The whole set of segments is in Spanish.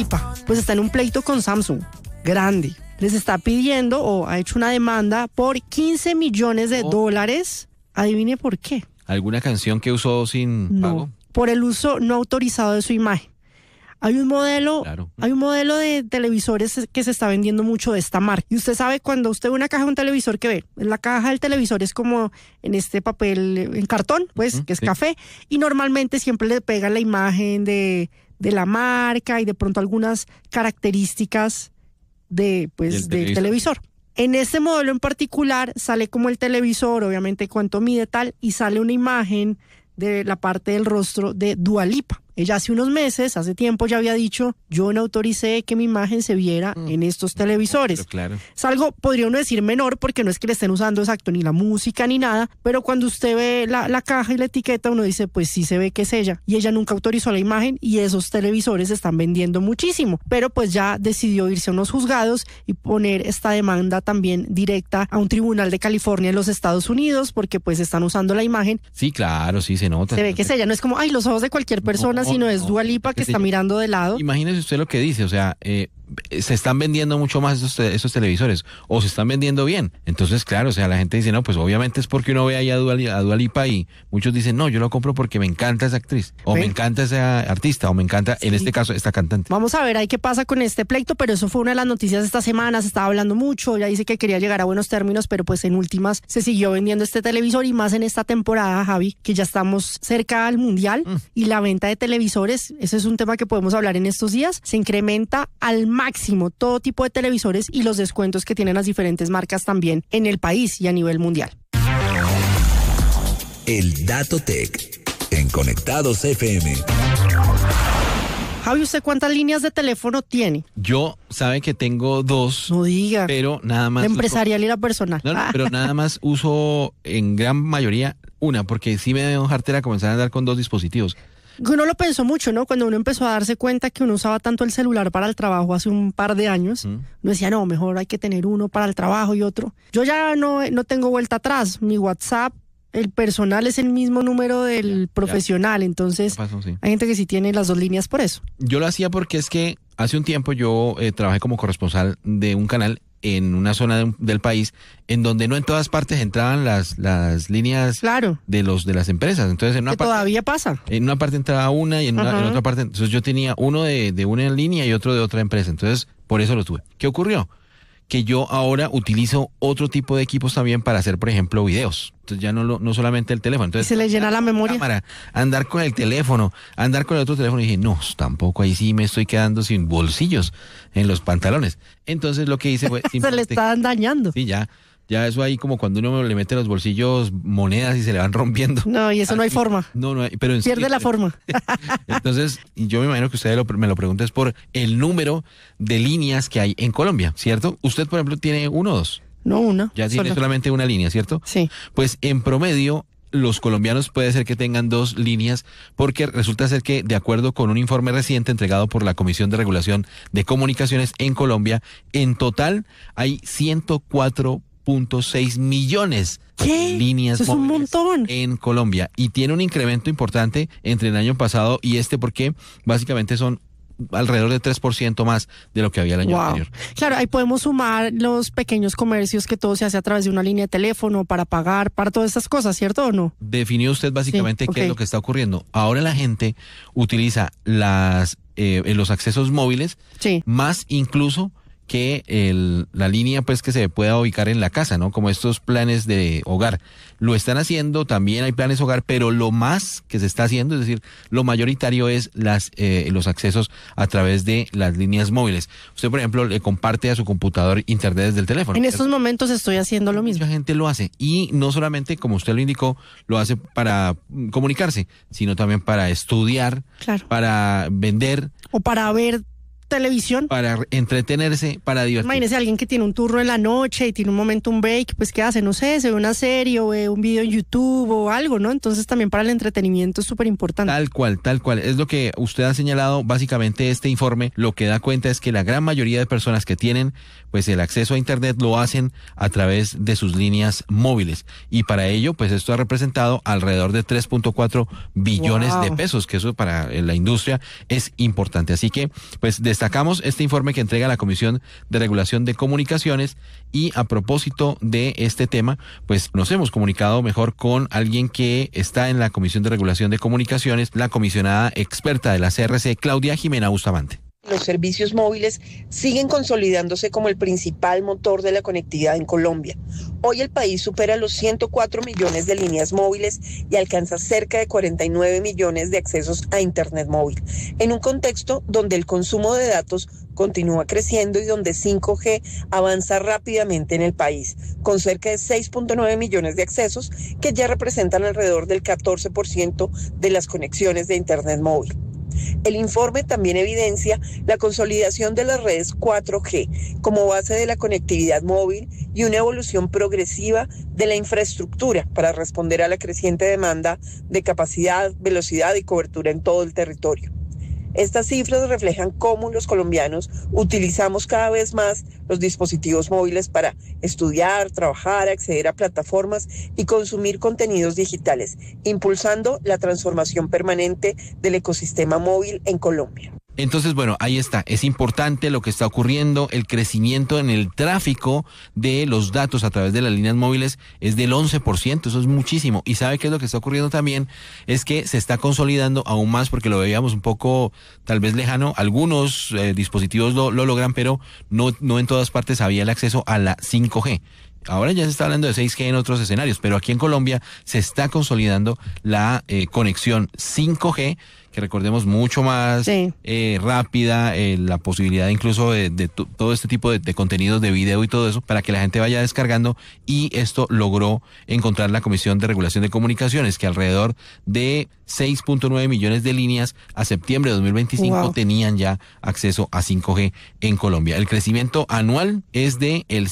Lipa, pues está en un pleito con Samsung, grande. Les está pidiendo o ha hecho una demanda por $15 millones. Adivine por qué. ¿Alguna canción que usó sin pago? Por el uso no autorizado de su imagen. Hay un modelo de televisores que se está vendiendo mucho de esta marca. Y usted sabe, cuando usted ve una caja de un televisor, ¿qué ve? La caja del televisor es como en este papel, en cartón, pues, que es café. Y normalmente siempre le pegan la imagen de la marca y de pronto algunas características del televisor. En este modelo en particular sale como el televisor, obviamente cuánto mide tal, y sale una imagen de la parte del rostro de Dua Lipa. Ella hace tiempo ya había dicho, yo no autoricé que mi imagen se viera en estos televisores. Claro. Es algo, podría uno decir menor, porque no es que le estén usando exacto ni la música ni nada, pero cuando usted ve la caja y la etiqueta, uno dice, pues sí se ve que es ella. Y ella nunca autorizó la imagen y esos televisores se están vendiendo muchísimo. Pero pues ya decidió irse a unos juzgados y poner esta demanda también directa a un tribunal de California en los Estados Unidos, porque pues están usando la imagen. Sí, claro, sí se nota. Se ve que es ella, no es como, los ojos de cualquier persona, sino es Dua Lipa que está mirando de lado. Imagínese usted lo que dice, o sea, se están vendiendo mucho más esos televisores, o se están vendiendo bien. Entonces, claro, o sea, la gente dice, no, pues obviamente es porque uno ve ahí a Dua Lipa y muchos dicen, no, yo lo compro porque me encanta esa actriz, o me encanta esa artista, o me encanta, en este caso, esta cantante. Vamos a ver ahí qué pasa con este pleito, pero eso fue una de las noticias de esta semana, se estaba hablando mucho, ya dice que quería llegar a buenos términos, pero pues en últimas se siguió vendiendo este televisor, y más en esta temporada, Javi, que ya estamos cerca al Mundial, y la venta de televisores, ese es un tema que podemos hablar en estos días, se incrementa al máximo todo tipo de televisores y los descuentos que tienen las diferentes marcas también en el país y a nivel mundial. El Dato Tech en Conectados FM. Javi, ¿usted cuántas líneas de teléfono tiene? Yo, sabe que tengo 2. No diga. Pero nada más. La empresarial y la personal. No, pero nada más uso en gran mayoría una, porque sí me dio jartera comenzar a andar con 2 dispositivos. Uno lo pensó mucho, ¿no? Cuando uno empezó a darse cuenta que uno usaba tanto el celular para el trabajo hace un par de años, uno decía, no, mejor hay que tener uno para el trabajo y otro. Yo ya no tengo vuelta atrás. Mi WhatsApp, el personal es el mismo número del profesional, entonces hay gente que sí tiene las 2 líneas por eso. Yo lo hacía porque es que hace un tiempo yo trabajé como corresponsal de un canal en una zona del país en donde no en todas partes entraban las líneas de las empresas. Entonces en una parte, todavía pasa. En una parte entraba una y en otra parte, entonces yo tenía uno de una en línea y otro de otra empresa. Entonces por eso lo tuve. ¿Qué ocurrió? Que yo ahora utilizo otro tipo de equipos también para hacer, por ejemplo, videos. Entonces ya no solamente el teléfono. Entonces, ¿y se le llena la memoria? Cámara, andar con el teléfono, andar con el otro teléfono. Y dije, no, tampoco, ahí sí me estoy quedando sin bolsillos en los pantalones. Entonces lo que hice fue... se le están dañando. Sí, ya eso ahí como cuando uno le mete en los bolsillos monedas y se le van rompiendo. No, y eso no hay forma. No hay, pero pierde la forma. Entonces, yo me imagino que usted me lo pregunta es por el número de líneas que hay en Colombia, ¿cierto? Usted, por ejemplo, ¿tiene 1 o 2? No, una. Ya tiene solamente una línea, ¿cierto? Sí. Pues en promedio, los colombianos puede ser que tengan 2 líneas, porque resulta ser que, de acuerdo con un informe reciente entregado por la Comisión de Regulación de Comunicaciones en Colombia, en total hay 104.6 millones de líneas móviles. Es un montón en Colombia, y tiene un incremento importante entre el año pasado y porque básicamente son alrededor de 3% más de lo que había el año anterior. Claro, ahí podemos sumar los pequeños comercios, que todo se hace a través de una línea de teléfono para pagar, para todas estas cosas, ¿cierto o no? Definió usted básicamente qué es lo que está ocurriendo. Ahora la gente utiliza los accesos móviles, más incluso que la línea pues que se pueda ubicar en la casa, ¿no? Como estos planes de hogar. Lo están haciendo, también hay planes hogar, pero lo más que se está haciendo, es decir, lo mayoritario es los accesos a través de las líneas móviles. Usted, por ejemplo, le comparte a su computador internet desde el teléfono. En estos momentos estoy haciendo lo mismo. Mucha gente lo hace, y no solamente, como usted lo indicó, lo hace para comunicarse, sino también para estudiar, para vender. O para ver televisión, para entretenerse, para divertirse. Imagínese alguien que tiene un turno en la noche y tiene un momento, un break, pues ¿qué hace? No sé, se ve una serie o ve un video en YouTube o algo, ¿no? Entonces también para el entretenimiento es súper importante. Tal cual. Es lo que usted ha señalado. Básicamente este informe lo que da cuenta es que la gran mayoría de personas que tienen pues el acceso a internet lo hacen a través de sus líneas móviles, y para ello pues esto ha representado alrededor de 3.4 billones de pesos, que eso para la industria es importante. Así que pues de esta destacamos este informe que entrega la Comisión de Regulación de Comunicaciones y a propósito de este tema, pues nos hemos comunicado mejor con alguien que está en la Comisión de Regulación de Comunicaciones, la comisionada experta de la CRC, Claudia Jimena Bustamante. Los servicios móviles siguen consolidándose como el principal motor de la conectividad en Colombia. Hoy el país supera los 104 millones de líneas móviles y alcanza cerca de 49 millones de accesos a Internet móvil, en un contexto donde el consumo de datos continúa creciendo y donde 5G avanza rápidamente en el país, con cerca de 6.9 millones de accesos que ya representan alrededor del 14% de las conexiones de Internet móvil. El informe también evidencia la consolidación de las redes 4G como base de la conectividad móvil y una evolución progresiva de la infraestructura para responder a la creciente demanda de capacidad, velocidad y cobertura en todo el territorio. Estas cifras reflejan cómo los colombianos utilizamos cada vez más los dispositivos móviles para estudiar, trabajar, acceder a plataformas y consumir contenidos digitales, impulsando la transformación permanente del ecosistema móvil en Colombia. Entonces, bueno, ahí está. Es importante lo que está ocurriendo. El crecimiento en el tráfico de los datos a través de las líneas móviles es del 11%. Eso es muchísimo. Y ¿sabe qué es lo que está ocurriendo también? Es que se está consolidando aún más porque lo veíamos un poco tal vez lejano. Algunos dispositivos lo logran, pero no en todas partes había el acceso a la 5G. Ahora ya se está hablando de 6G en otros escenarios, pero aquí en Colombia se está consolidando la conexión 5G, que recordemos mucho más rápida, la posibilidad incluso de todo este tipo de contenidos de video y todo eso, para que la gente vaya descargando, y esto logró encontrar la Comisión de Regulación de Comunicaciones, que alrededor de 6.9 millones de líneas a septiembre de 2025 tenían ya acceso a 5G en Colombia. El crecimiento anual es de el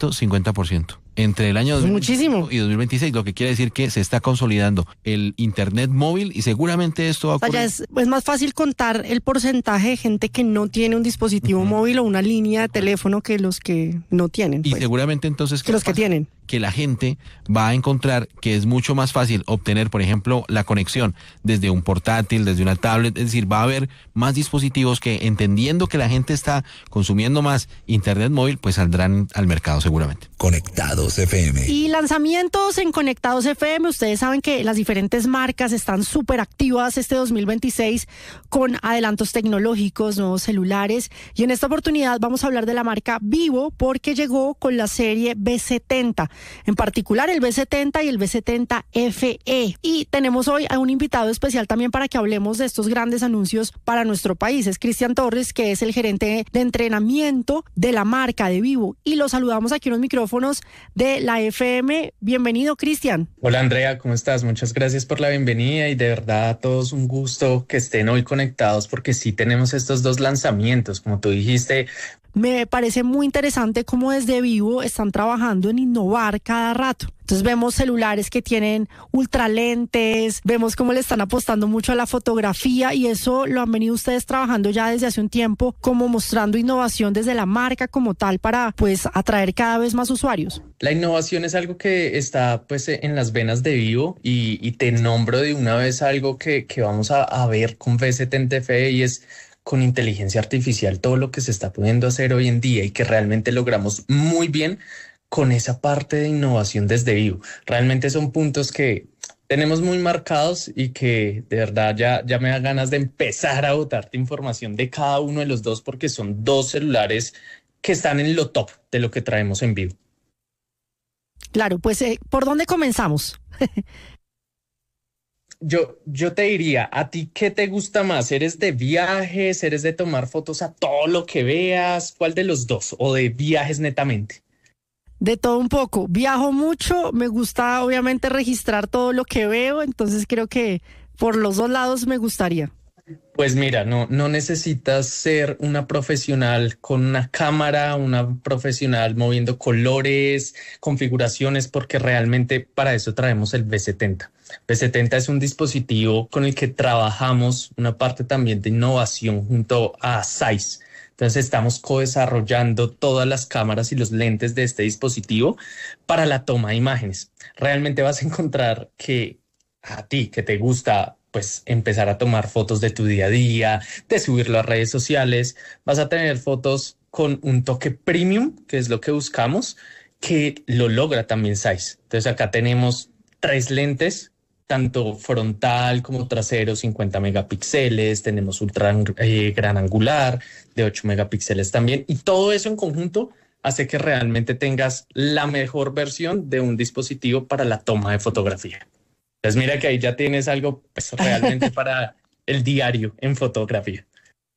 150%. Entre el año 2025 y 2026, lo que quiere decir que se está consolidando el Internet móvil y seguramente esto va a ocurrir. Ya es más fácil contar el porcentaje de gente que no tiene un dispositivo móvil o una línea de teléfono que los que no tienen. Y seguramente entonces que los que tienen. Que la gente va a encontrar que es mucho más fácil obtener, por ejemplo, la conexión desde un portátil, desde una tablet. Es decir, va a haber más dispositivos que, entendiendo que la gente está consumiendo más Internet móvil, pues saldrán al mercado seguramente. Conectados FM. Y lanzamientos en Conectados FM. Ustedes saben que las diferentes marcas están súper activas este 2026 con adelantos tecnológicos, nuevos celulares. Y en esta oportunidad vamos a hablar de la marca Vivo, porque llegó con la serie B70. En particular el B70 y el B70 FE. Y tenemos hoy a un invitado especial también para que hablemos de estos grandes anuncios para nuestro país. Es Cristian Torres, que es el gerente de entrenamiento de la marca de Vivo. Y lo saludamos aquí en los micrófonos de la FM. Bienvenido, Cristian. Hola, Andrea, ¿cómo estás? Muchas gracias por la bienvenida y de verdad a todos un gusto que estén hoy conectados, porque sí tenemos estos dos lanzamientos, como tú dijiste. Me parece muy interesante cómo desde Vivo están trabajando en innovar cada rato. Entonces vemos celulares que tienen ultralentes, vemos cómo le están apostando mucho a la fotografía, y eso lo han venido ustedes trabajando ya desde hace un tiempo, como mostrando innovación desde la marca como tal para pues atraer cada vez más usuarios. La innovación es algo que está pues en las venas de Vivo, y te nombro de una vez algo que vamos a ver con B70 FE, y es con inteligencia artificial todo lo que se está pudiendo hacer hoy en día y que realmente logramos muy bien con esa parte de innovación desde Vivo. Realmente son puntos que tenemos muy marcados y que de verdad ya me da ganas de empezar a botarte información de cada uno de los dos, porque son dos celulares que están en lo top de lo que traemos en Vivo. Claro, pues ¿por dónde comenzamos? Yo te diría, ¿a ti qué te gusta más? ¿Eres de viajes? ¿Eres de tomar fotos a todo lo que veas? ¿Cuál de los dos? ¿O de viajes netamente? De todo un poco. Viajo mucho, me gusta obviamente registrar todo lo que veo, entonces creo que por los dos lados me gustaría. Pues mira, no necesitas ser una profesional con una cámara, una profesional moviendo colores, configuraciones, porque realmente para eso traemos el B70. B70 es un dispositivo con el que trabajamos una parte también de innovación junto a Zeiss. Entonces estamos co-desarrollando todas las cámaras y los lentes de este dispositivo para la toma de imágenes. Realmente vas a encontrar que a ti, que te gusta pues empezar a tomar fotos de tu día a día, de subirlo a redes sociales. Vas a tener fotos con un toque premium, que es lo que buscamos, que lo logra también Zeiss. Entonces acá tenemos 3 lentes, tanto frontal como trasero, 50 megapíxeles, tenemos ultra gran angular de 8 megapíxeles también, y todo eso en conjunto hace que realmente tengas la mejor versión de un dispositivo para la toma de fotografía. Entonces mira que ahí ya tienes algo pues, realmente para el diario en fotografía.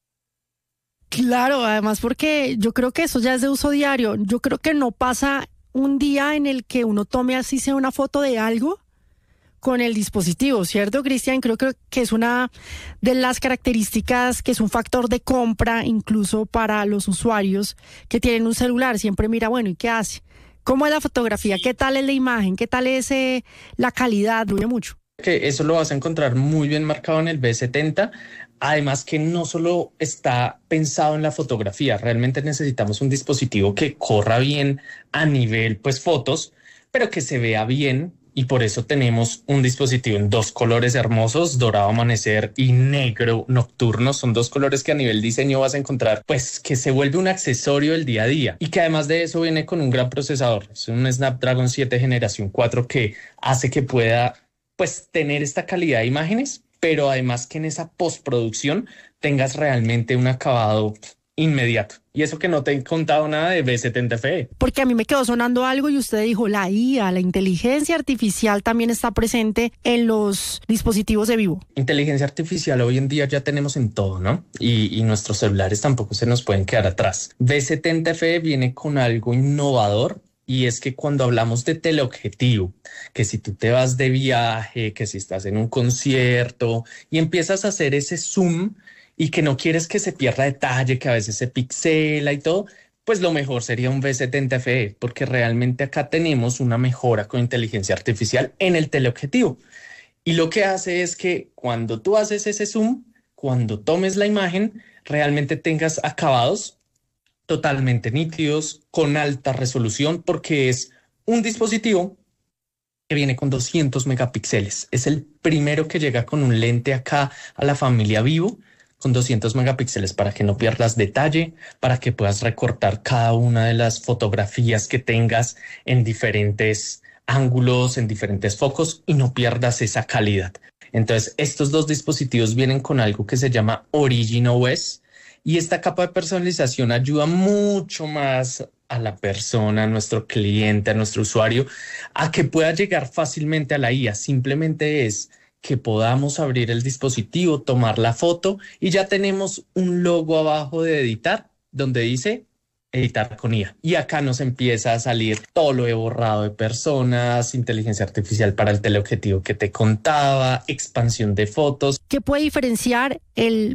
Claro, además porque yo creo que eso ya es de uso diario. Yo creo que no pasa un día en el que uno tome así sea una foto de algo con el dispositivo, ¿cierto, Cristian? Creo que es una de las características, que es un factor de compra incluso para los usuarios que tienen un celular. Siempre mira, bueno, ¿y qué hace? ¿Cómo es la fotografía? ¿Qué tal es la imagen? ¿Qué tal es la calidad? Duele mucho. Que eso lo vas a encontrar muy bien marcado en el V70. Además que no solo está pensado en la fotografía, realmente necesitamos un dispositivo que corra bien a nivel pues fotos, pero que se vea bien, y por eso tenemos un dispositivo en 2 colores hermosos, dorado amanecer y negro nocturno. Son 2 colores que a nivel diseño vas a encontrar pues que se vuelve un accesorio del día a día, y que además de eso viene con un gran procesador. Es un Snapdragon 7 generación 4 que hace que pueda pues tener esta calidad de imágenes, pero además que en esa postproducción tengas realmente un acabado inmediato. Y eso que no te he contado nada de V70 FE. Porque a mí me quedó sonando algo y usted dijo, la IA, la inteligencia artificial también está presente en los dispositivos de Vivo. Inteligencia artificial hoy en día ya tenemos en todo, ¿no? Y nuestros celulares tampoco se nos pueden quedar atrás. V70 FE viene con algo innovador, y es que cuando hablamos de teleobjetivo, que si tú te vas de viaje, que si estás en un concierto y empiezas a hacer ese zoom y que no quieres que se pierda detalle, que a veces se pixela y todo, pues lo mejor sería un V70 FE, porque realmente acá tenemos una mejora con inteligencia artificial en el teleobjetivo. Y lo que hace es que cuando tú haces ese zoom, cuando tomes la imagen, realmente tengas acabados totalmente nítidos, con alta resolución, porque es un dispositivo que viene con 200 megapíxeles. Es el primero que llega con un lente acá a la familia Vivo, con 200 megapíxeles, para que no pierdas detalle, para que puedas recortar cada una de las fotografías que tengas en diferentes ángulos, en diferentes focos, y no pierdas esa calidad. Entonces, estos 2 dispositivos vienen con algo que se llama Origin OS, y esta capa de personalización ayuda mucho más a la persona, a nuestro cliente, a nuestro usuario, a que pueda llegar fácilmente a la IA. Simplemente es que podamos abrir el dispositivo, tomar la foto, y ya tenemos un logo abajo de editar donde dice editar con IA. Y acá nos empieza a salir todo lo he borrado de personas, inteligencia artificial para el teleobjetivo que te contaba, expansión de fotos. ¿Qué puede diferenciar el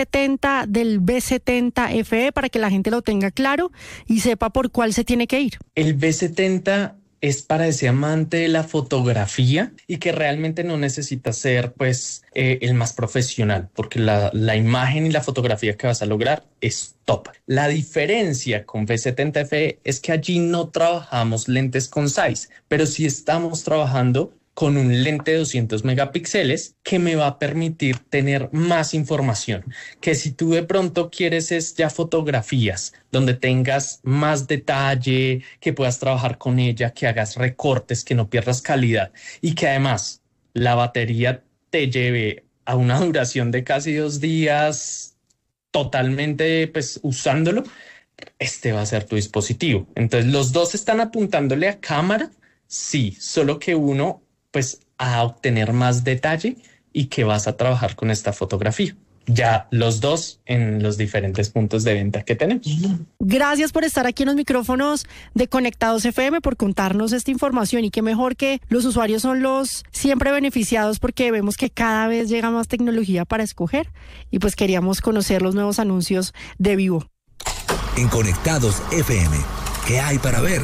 V70 del V70 FE para que la gente lo tenga claro y sepa por cuál se tiene que ir? El V70 es para ese amante de la fotografía y que realmente no necesita ser pues el más profesional, porque la imagen y la fotografía que vas a lograr es top. La diferencia con V70 FE es que allí no trabajamos lentes con Zeiss, pero sí estamos trabajando con un lente de 200 megapíxeles que me va a permitir tener más información. Que si tú de pronto quieres es ya fotografías donde tengas más detalle, que puedas trabajar con ella, que hagas recortes, que no pierdas calidad, y que además la batería te lleve a una duración de casi 2 días totalmente pues usándolo, este va a ser tu dispositivo. Entonces los dos están apuntándole a cámara, sí, solo que uno pues a obtener más detalle y que vas a trabajar con esta fotografía. Ya los dos en los diferentes puntos de venta que tenemos. Gracias por estar aquí en los micrófonos de Conectados FM, por contarnos esta información, y qué mejor que los usuarios son los siempre beneficiados, porque vemos que cada vez llega más tecnología para escoger, y pues queríamos conocer los nuevos anuncios de Vivo. En Conectados FM, ¿qué hay para ver?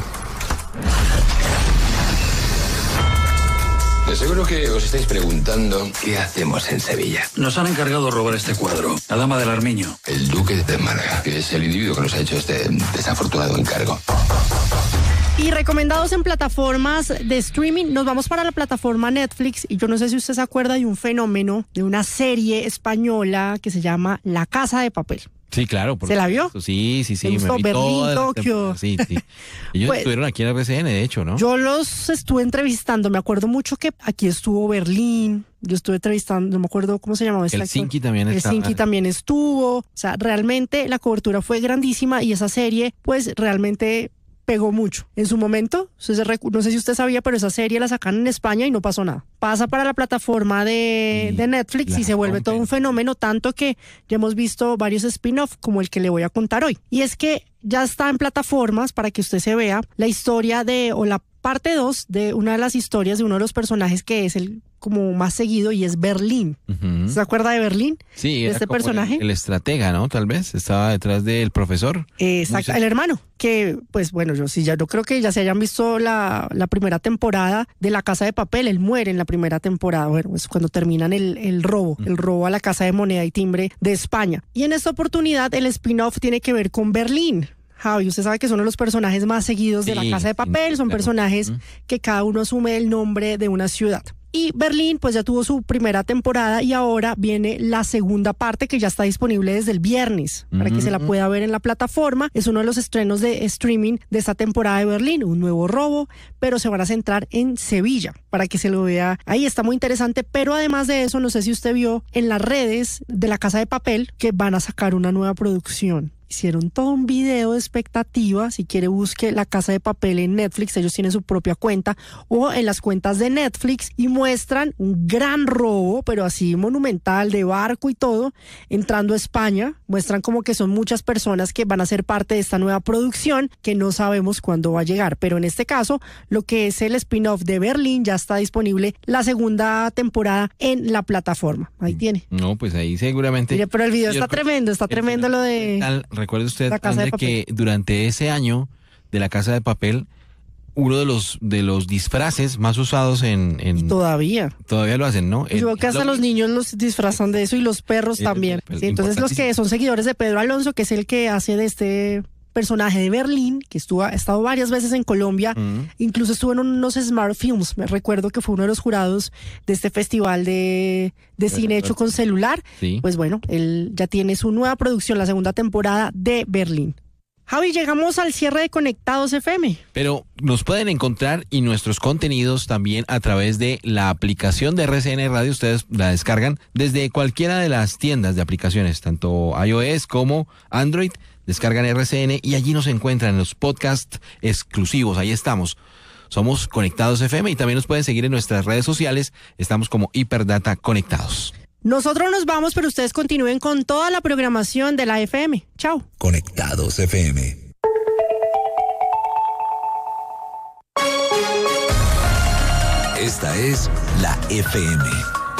De seguro que os estáis preguntando qué hacemos en Sevilla. Nos han encargado robar este cuadro, la Dama del Armiño. El Duque de Málaga, que es el individuo que nos ha hecho este desafortunado encargo. Y recomendados en plataformas de streaming, nos vamos para la plataforma Netflix y yo no sé si usted se acuerda de un fenómeno, de una serie española que se llama La Casa de Papel. Sí, claro. ¿Se la vio? Sí. Me gustó Berlín, Tokio. Sí. Ellos pues, estuvieron aquí en RCN, de hecho, ¿no? Yo los estuve entrevistando, me acuerdo mucho que aquí estuvo Berlín, yo estuve entrevistando, no me acuerdo cómo se llamaba este actor. Helsinki también estaba. Helsinki también estuvo, o sea, realmente la cobertura fue grandísima y esa serie, pues, realmente pegó mucho. En su momento, no sé si usted sabía, pero esa serie la sacan en España y no pasó nada. Pasa para la plataforma de Netflix y se vuelve todo un fenómeno, tanto que ya hemos visto varios spin-off como el que le voy a contar hoy. Y es que ya está en plataformas para que usted se vea la historia o la parte 2 de una de las historias de uno de los personajes que es el como más seguido y es Berlín. Uh-huh. ¿Se acuerda de Berlín? Sí, de este personaje. El estratega, ¿no? Tal vez estaba detrás del profesor. Exacto, el hermano, que pues bueno, yo creo que ya se hayan visto la primera temporada de La Casa de Papel, él muere en la primera temporada, bueno, es cuando terminan el robo a la Casa de Moneda y Timbre de España. Y en esta oportunidad el spin-off tiene que ver con Berlín. Javi, usted sabe que son los personajes más seguidos de La Casa de Papel, son personajes que cada uno asume el nombre de una ciudad. Y Berlín pues ya tuvo su primera temporada y ahora viene la segunda parte que ya está disponible desde el viernes para que se la pueda ver en la plataforma. Es uno de los estrenos de streaming de esta temporada de Berlín, un nuevo robo, pero se van a centrar en Sevilla para que se lo vea. Ahí está muy interesante, pero además de eso, no sé si usted vio en las redes de La Casa de Papel que van a sacar una nueva producción. Hicieron todo un video de expectativa. Si quiere, busque La Casa de Papel en Netflix. Ellos tienen su propia cuenta o en las cuentas de Netflix y muestran un gran robo, pero así monumental, de barco y todo, entrando a España. Muestran como que son muchas personas que van a ser parte de esta nueva producción que no sabemos cuándo va a llegar. Pero en este caso, lo que es el spin-off de Berlín ya está disponible la segunda temporada en la plataforma. Ahí tiene. No, pues ahí seguramente. Mire, pero el video está tremendo lo de... Recuerde usted, André, que durante ese año de La Casa de Papel, uno de los disfraces más usados en todavía lo hacen, ¿no? Yo creo que hasta los niños los disfrazan de eso y los perros también. Sí, entonces los que son seguidores de Pedro Alonso, que es el que hace de este personaje de Berlín, que ha estado varias veces en Colombia, incluso estuvo en unos Smart Films, me recuerdo que fue uno de los jurados de este festival de cine hecho con celular. Sí. Pues bueno, él ya tiene su nueva producción, la segunda temporada de Berlín. Javi, llegamos al cierre de Conectados FM. Pero nos pueden encontrar y nuestros contenidos también a través de la aplicación de RCN Radio. Ustedes la descargan desde cualquiera de las tiendas de aplicaciones, tanto iOS como Android. Descargan RCN y allí nos encuentran en los podcasts exclusivos. Ahí estamos. Somos Conectados FM y también nos pueden seguir en nuestras redes sociales. Estamos como Hiperdata Conectados. Nosotros nos vamos, pero ustedes continúen con toda la programación de la FM. Chao. Conectados FM. Esta es la FM.